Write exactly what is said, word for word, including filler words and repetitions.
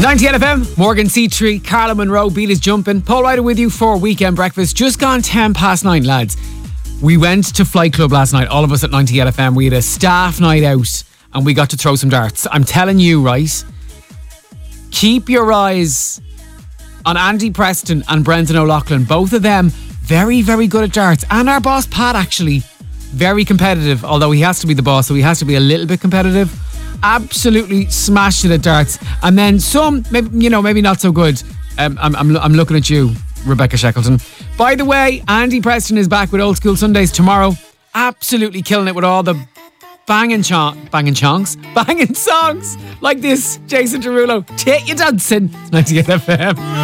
ninety-eight F M, Morgan C-Tree, Carla Monroe, Beat is jumping. Paul Ryder with you for Weekend Breakfast. Just gone ten past nine, lads. We went to Flight Club last night, all of us at ninety-eight F M. We had a staff night out and we got to throw some darts. I'm telling you, right, keep your eyes on Andy Preston and Brendan O'Loughlin. Both of them very, very good at darts. And our boss, Pat, actually, very competitive, although he has to be the boss, so he has to be a little bit competitive. Absolutely smashed it at darts. And then some, maybe, you know, maybe not so good. Um, I'm, I'm, I'm looking at you, Rebecca Shackleton. By the way, Andy Preston is back with Old School Sundays tomorrow. Absolutely killing it with all the banging chon- banging chongs, banging songs like this. Jason Derulo, take you dancing. ninety-eight F M.